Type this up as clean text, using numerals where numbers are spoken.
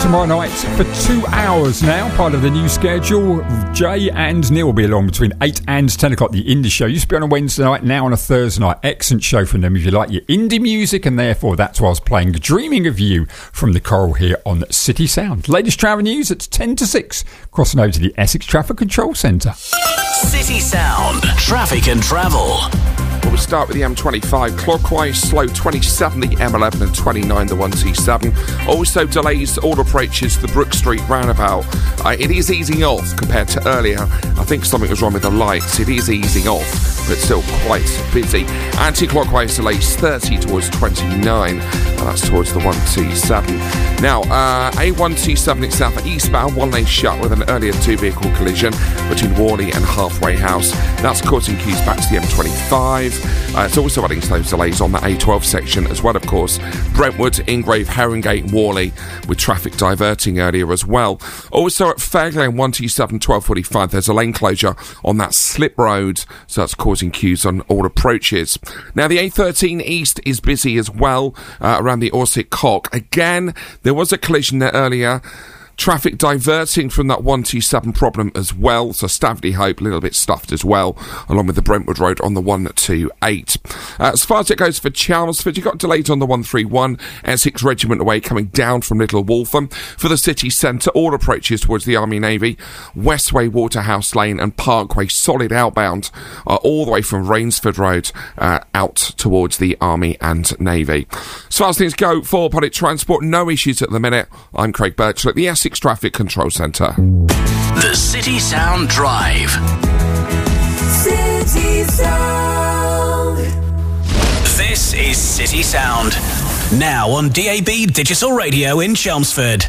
tomorrow night for 2 hours now, part of the new schedule. Jay and Neil will be along between 8 and 10 o'clock. The Indie Show used to be on a Wednesday night, now on a Thursday night. Excellent show from them if you like your indie music, and therefore that's why I was playing Dreaming of You from the Coral here on City Sound. Latest travel news at 10 to 6, crossing over to the Essex Traffic Control Centre. City Sound, traffic and travel. Well, we'll start with the M25 clockwise, slow 27, the M11 and 29, the 1T7. Also delays all approaches to the Brook Street roundabout. It is easing off compared to earlier. I think something was wrong with the lights. It is easing off, but still quite busy. Anti-clockwise delays 30 towards 29, and that's towards the 1T7. Now, A1T7 itself eastbound, one lane shut with an earlier two-vehicle collision between Worley and Halfway House. That's causing queues back to the M25. It's also adding those delays on the A12 section as well, of course. Brentwood, Ingrave, Herringate, Worley, with traffic diverting earlier as well. Also at Fairlane 1T7 1245, there's a lane closure on that slip road, so that's causing queues on all approaches. Now the A13 East is busy as well, around the Orsett Cock. Again, there was a collision there earlier. Traffic diverting from that 1T7 problem as well, so Staveley Hope a little bit stuffed as well, along with the Brentwood Road on the 128. As far as it goes for Chelmsford, you've got delays on the 131, Essex Regiment Way coming down from Little Waltham. For the city centre, all approaches towards the Army Navy, Westway, Waterhouse Lane and Parkway, solid outbound, all the way from Rainsford Road out towards the Army and Navy. As far as things go for public transport, no issues at the minute. I'm Craig Birchall at the Essex Traffic Control Centre. The City Sound Drive. City Sound. This is City Sound. Now on DAB Digital Radio in Chelmsford.